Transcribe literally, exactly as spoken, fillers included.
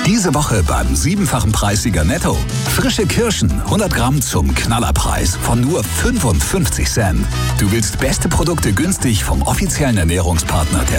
Diese Woche beim siebenfachen Preissieger Netto. Frische Kirschen, hundert Gramm zum Knallerpreis von nur fünfundfünfzig Cent. Du willst beste Produkte günstig vom offiziellen Ernährungspartner der